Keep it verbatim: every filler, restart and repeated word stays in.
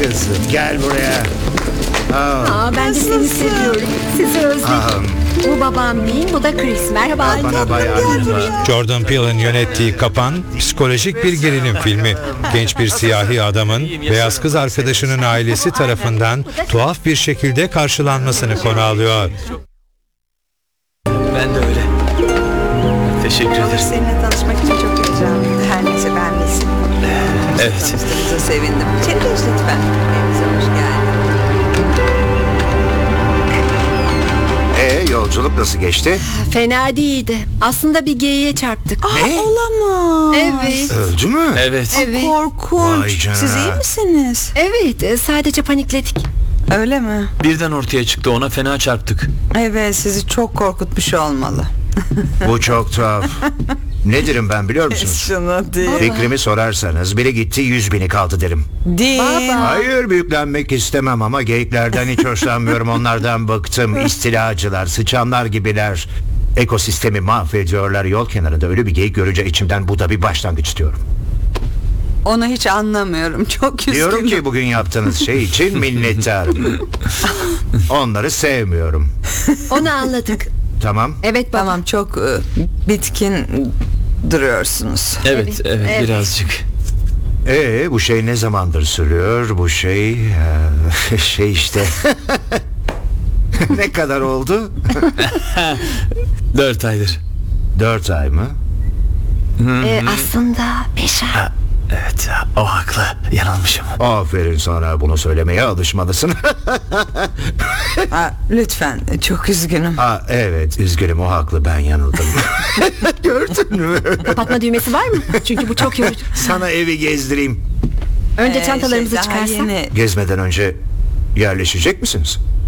kızım, gel buraya. Aa, Aa, ben de seni seviyorum. Sizi özledim. Bu babam Bean, bu da Chris. Merhaba. bana bayağı var. Jordan Peele'in yönettiği Kapan, psikolojik bir gerilim filmi. Genç bir siyahi adamın beyaz kız arkadaşının ailesi tarafından tuhaf bir şekilde karşılanmasını konu alıyor. Ben de öyle. Teşekkür ederim. Seninle tanışmak için çok heyecanlıydı. Her neyse ben Nesin. Evet. Tanıştığınıza sevindim. İçeri geç lütfen. Evimize hoş geldin. Ee, yolculuk nasıl geçti? Fena değildi. Aslında bir geyiğe çarptık. Aa, olamaz. Evet. Öldü mü? Evet. Evet. Korkunç. Vay canına. Siz iyi misiniz? Evet, e, sadece panikledik. Öyle mi? Birden ortaya çıktı, ona fena çarptık. Evet, sizi çok korkutmuş olmalı. Bu çok tuhaf. Nedirim ben biliyor musunuz? Şunu değil. Fikrimi sorarsanız biri gitti yüz bini kaldı derim. Değil. Hayır, büyüklenmek istemem ama geyiklerden hiç hoşlanmıyorum. Onlardan bıktım. İstilacılar, sıçanlar gibiler. Ekosistemi mahvediyorlar. Yol kenarında ölü bir geyik görünce içimden bu da bir başlangıç diyorum. Onu hiç anlamıyorum. Çok üzgünüm. Diyorum ki bugün yaptığınız şey için minnettarım. Onları sevmiyorum. Onu anladık. Tamam. Evet baba. Tamam, çok e, bitkin duruyorsunuz. Evet, Evet, evet, evet. birazcık. Ee, bu şey ne zamandır sürüyor? Bu şey eee, şey işte. Ne kadar oldu? Dört aydır. Dört ay mı? E, aslında beş ay. Evet, o haklı. Yanılmışım. Aferin sana, bunu söylemeye alışmalısın. Aa, lütfen, çok üzgünüm. Aa, evet, üzgünüm, o haklı, ben yanıldım. Gördün mü? Kapatma düğmesi var mı? Çünkü bu çok yorucu. Sana evi gezdireyim. Önce Ee, çantalarımızı şey, daha çıkarsak. yeni- Gezmeden önce yerleşecek misiniz?